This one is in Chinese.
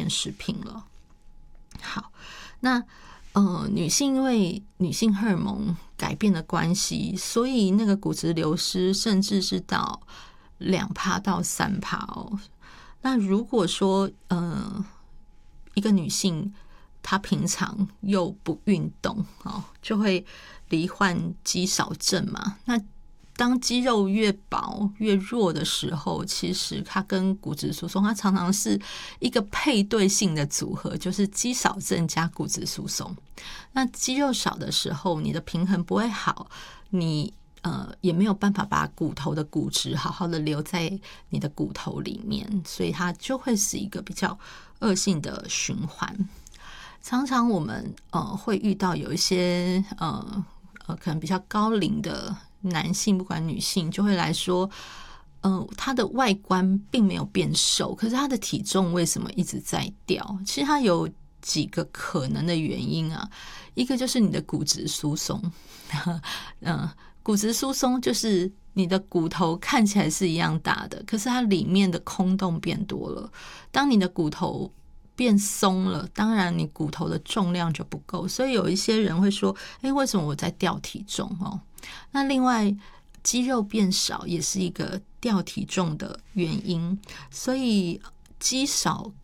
健食品了。好，那女性因为女性荷尔蒙改变的关系，所以那个骨质流失甚至是到2%到3%哦。那如果说一个女性她平常又不运动就会罹患肌少症嘛。那当肌肉越薄越弱的时候，其实它跟骨质疏松它常常是一个配对性的组合，就是肌少症加骨质疏松。那肌肉少的时候，你的平衡不会好，你也没有办法把骨头的骨质好好的留在你的骨头里面，所以它就会是一个比较恶性的循环。常常我们会遇到有一些可能比较高龄的男性，不管女性，就会来说他的外观并没有变瘦，可是他的体重为什么一直在掉？其实他有几个可能的原因啊。一个就是你的骨质疏松骨质疏松就是你的骨头看起来是一样大的，可是它里面的空洞变多了。当你的骨头变松了，当然你骨头的重量就不够，所以有一些人会说为什么我在掉体重那另外肌肉变少也是一个掉体重的原因，所以肌少